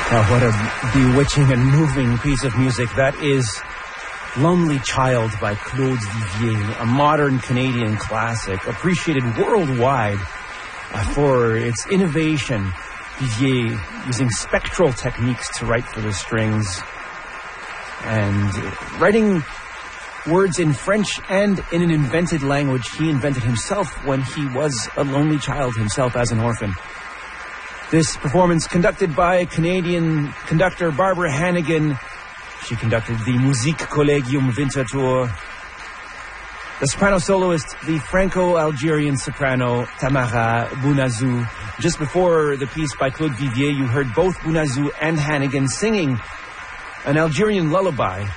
Oh, what a bewitching and moving piece of music. That is Lonely Child by Claude Vivier, a modern Canadian classic, appreciated worldwide for its innovation. Vivier using spectral techniques to write for the strings and writing words in French and in an invented language he invented himself when he was a lonely child himself as an orphan. This performance conducted by Canadian conductor Barbara Hannigan. She conducted the Musique Collegium Winterthur. The soprano soloist, the Franco-Algerian soprano Tamara Bounazou. Just before the piece by Claude Vivier, you heard both Bounazou and Hannigan singing an Algerian lullaby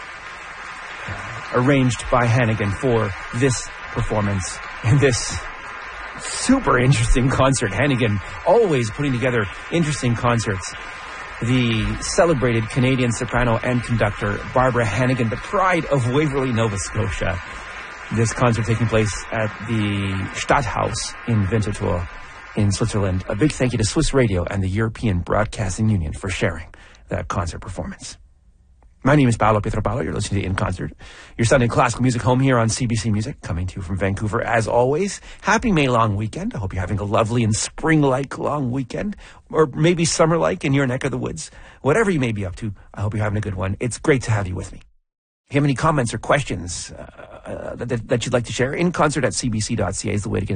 arranged by Hannigan for this performance in this super interesting concert. Hannigan always putting together interesting concerts. The celebrated Canadian soprano and conductor Barbara Hannigan, the pride of Waverly, Nova Scotia. This concert taking place at the Stadthaus in Winterthur in Switzerland. A big thank you to Swiss Radio and the European Broadcasting Union for sharing that concert performance. My name is Paolo Pietropalo. You're listening to In Concert, your Sunday classical music home here on CBC Music, coming to you from Vancouver as always. Happy May long weekend. I hope you're having a lovely and spring-like long weekend, or maybe summer-like in your neck of the woods. Whatever you may be up to, I hope you're having a good one. It's great to have you with me. If you have any comments or questions that you'd like to share, inconcert@cbc.ca is the way to get